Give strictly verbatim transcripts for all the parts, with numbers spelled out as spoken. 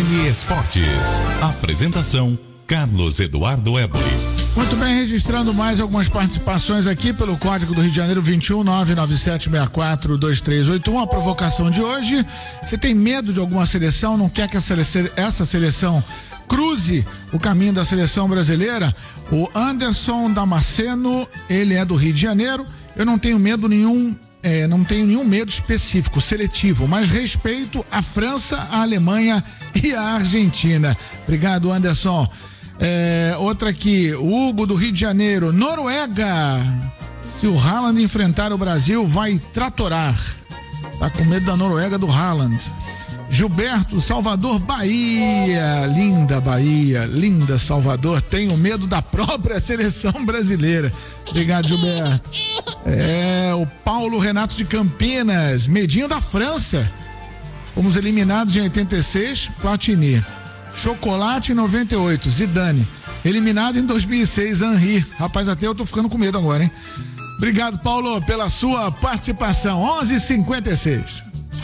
N Esportes. Apresentação Carlos Eduardo Éboli. Muito bem, registrando mais algumas participações aqui pelo Código do Rio de Janeiro vinte e um, nove nove sete seis quatro dois três oito um. A provocação de hoje: você tem medo de alguma seleção, não quer que essa, essa seleção cruze o caminho da seleção brasileira? O Anderson Damasceno, ele é do Rio de Janeiro. Eu não tenho medo nenhum, é, não tenho nenhum medo específico, seletivo, mas respeito a França, a Alemanha e a Argentina. Obrigado, Anderson. É, outra aqui, o Hugo do Rio de Janeiro. Noruega, se o Haaland enfrentar o Brasil, vai tratorar. Tá com medo da Noruega do Haaland. Gilberto, Salvador, Bahia. Linda Bahia, linda Salvador. Tenho medo da própria seleção brasileira. Obrigado, Gilberto. É, o Paulo Renato de Campinas. Medinho da França. Fomos eliminados em oitenta e seis, Platini. Chocolate em noventa e oito, Zidane. Eliminado em dois mil e seis, Henry. Rapaz, até eu tô ficando com medo agora, hein? Obrigado, Paulo, pela sua participação. onze e cinquenta e seis.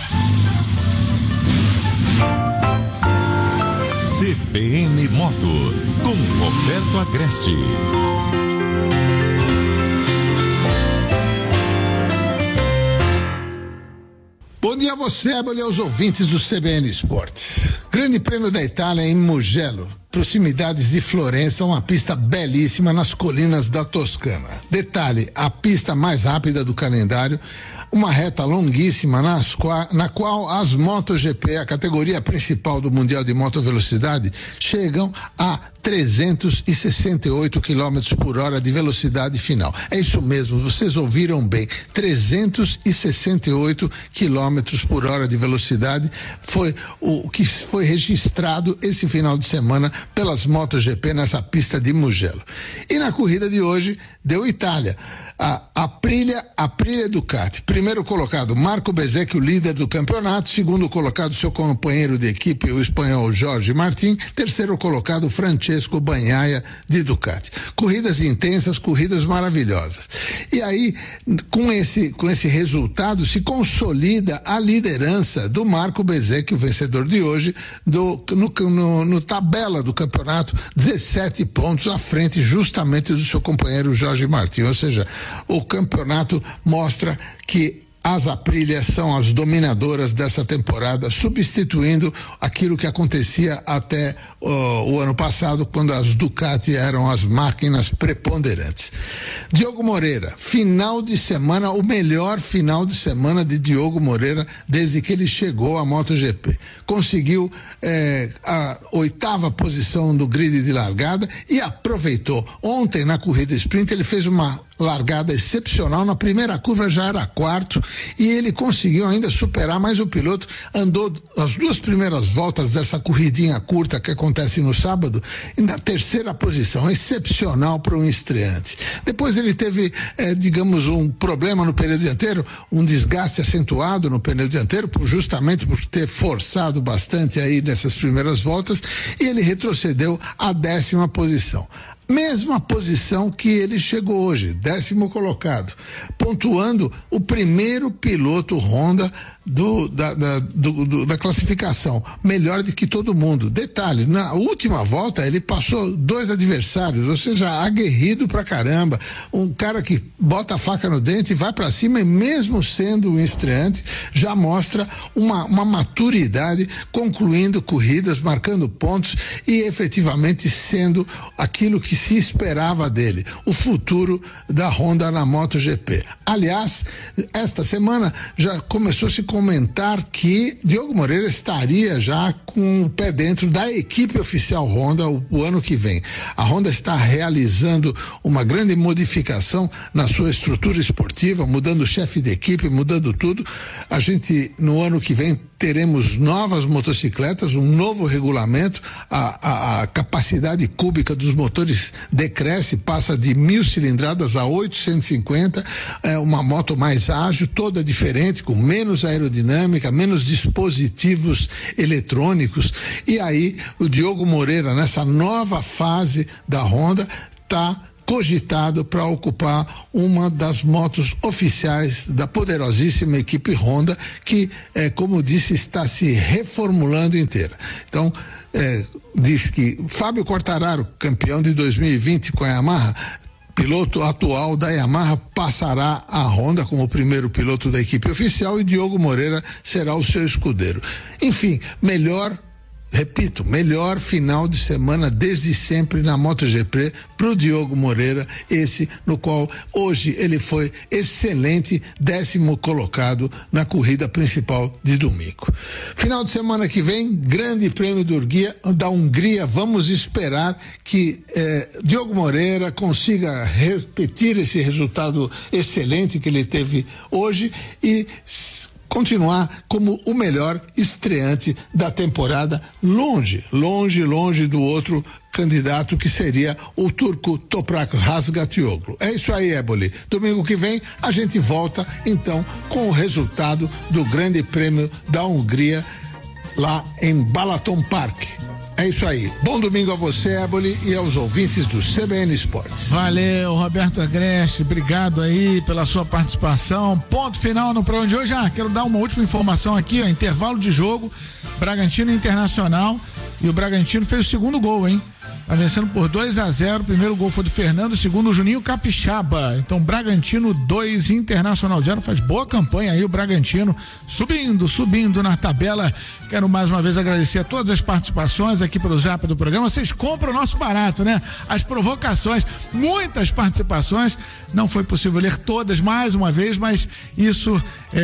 C B N Moto, com Roberto Agreste. Bom dia a você, Éboli, aos ouvintes do C B N Esportes. Grande Prêmio da Itália em Mugello, proximidades de Florença, uma pista belíssima nas colinas da Toscana. Detalhe, a pista mais rápida do calendário, uma reta longuíssima nas qua, na qual as MotoGP, a categoria principal do Mundial de Motovelocidade, chegam a trezentos e sessenta e oito quilômetros por hora de velocidade final. É isso mesmo, vocês ouviram bem, trezentos e sessenta e oito quilômetros por hora de velocidade foi o que foi registrado esse final de semana pelas MotoGP nessa pista de Mugello. E na corrida de hoje deu Itália. A Aprilia, Aprilia Ducati, primeiro colocado Marco Bezzecchi, o líder do campeonato, segundo colocado seu companheiro de equipe, o espanhol Jorge Martin, terceiro colocado Francesco Bagnaia de Ducati. Corridas intensas, corridas maravilhosas. E aí, com esse, com esse resultado, se consolida a liderança do Marco Bezzecchi, o vencedor de hoje, do, no, no, no tabela do campeonato, dezessete pontos à frente justamente do seu companheiro Jorge Martin, ou seja, o campeonato mostra que as Aprilias são as dominadoras dessa temporada, substituindo aquilo que acontecia até uh, o ano passado, quando as Ducati eram as máquinas preponderantes. Diogo Moreira, final de semana, o melhor final de semana de Diogo Moreira desde que ele chegou à MotoGP. Conseguiu eh, a oitava posição do grid de largada e aproveitou. Ontem, na corrida sprint, ele fez uma largada excepcional, na primeira curva já era quarto e ele conseguiu ainda superar mais o piloto, andou as duas primeiras voltas dessa corridinha curta que acontece no sábado na terceira posição, excepcional para um estreante. Depois ele teve, eh, digamos, um problema no pneu dianteiro, um desgaste acentuado no pneu dianteiro, por, justamente por ter forçado bastante aí nessas primeiras voltas, e ele retrocedeu à décima posição. Mesma posição que ele chegou hoje, décimo colocado, pontuando o primeiro piloto Honda do, da, da, do, do, da classificação, melhor do que todo mundo. Detalhe, na última volta ele passou dois adversários, ou seja, aguerrido pra caramba, um cara que bota a faca no dente e vai pra cima, e mesmo sendo um estreante, já mostra uma, uma maturidade, concluindo corridas, marcando pontos e efetivamente sendo aquilo que se esperava dele, o futuro da Honda na MotoGP. Aliás, esta semana já começou a se comentar que Diogo Moreira estaria já com o pé dentro da equipe oficial Honda o, o ano que vem. A Honda está realizando uma grande modificação na sua estrutura esportiva, mudando o chefe de equipe, mudando tudo. A gente, no ano que vem, teremos novas motocicletas, um novo regulamento, a, a, a capacidade cúbica dos motores decresce, passa de mil cilindradas a oitocentos e cinquenta, é uma moto mais ágil, toda diferente, com menos aerodinâmica, menos dispositivos eletrônicos. E aí o Diogo Moreira, nessa nova fase da Honda, está cogitado para ocupar uma das motos oficiais da poderosíssima equipe Honda, que, é, como disse, está se reformulando inteira. Então, é, diz que Fábio Quartararo, campeão de dois mil e vinte com a Yamaha, piloto atual da Yamaha, passará a Honda como o primeiro piloto da equipe oficial e Diogo Moreira será o seu escudeiro. Enfim, melhor Repito, melhor final de semana desde sempre na MotoGP para o Diogo Moreira, esse no qual hoje ele foi excelente, décimo colocado na corrida principal de domingo. Final de semana que vem, Grande Prêmio da Hungria, da Hungria. Vamos esperar que eh, Diogo Moreira consiga repetir esse resultado excelente que ele teve hoje e continuar como o melhor estreante da temporada, longe, longe, longe do outro candidato que seria o turco Toprak Razgatlioglu. É isso aí, Éboli. Domingo que vem a gente volta então com o resultado do Grande Prêmio da Hungria lá em Balaton Park. É isso aí. Bom domingo a você, Éboli, e aos ouvintes do C B N Esportes. Valeu, Roberto Agreste. Obrigado aí pela sua participação. Ponto final no programa de hoje. Ah, quero dar uma última informação aqui, ó. Intervalo de jogo, Bragantino Internacional, e o Bragantino fez o segundo gol, hein? Tá vencendo por dois a zero. O primeiro gol foi do Fernando, o segundo o Juninho Capixaba. Então, Bragantino dois, Internacional zero. Faz boa campanha aí o Bragantino, subindo, subindo na tabela. Quero mais uma vez agradecer a todas as participações aqui pelo Zap do programa. Vocês compram o nosso barato, né? As provocações, muitas participações. Não foi possível ler todas mais uma vez, mas isso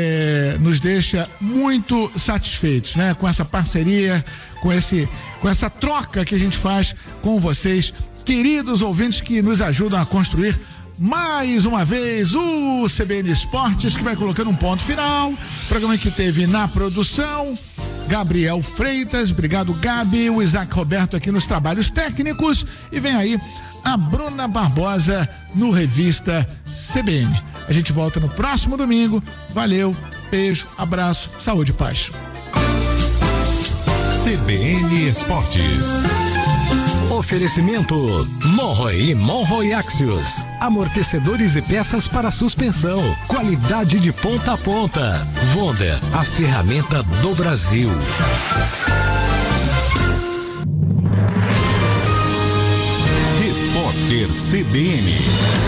é, nos deixa muito satisfeitos, né? Com essa parceria, com esse, com essa troca que a gente faz com vocês, queridos ouvintes que nos ajudam a construir mais uma vez o C B N Esportes, que vai colocando um ponto final. Programa que teve na produção Gabriel Freitas, obrigado Gabi, o Isaac Roberto aqui nos trabalhos técnicos, e vem aí a Bruna Barbosa no Revista C B N. A gente volta no próximo domingo. Valeu, beijo, abraço, saúde e paz. C B N Esportes. Oferecimento Monroe e Monroe Axios. Amortecedores e peças para suspensão. Qualidade de ponta a ponta. Wonder, a ferramenta do Brasil. Repórter C B N.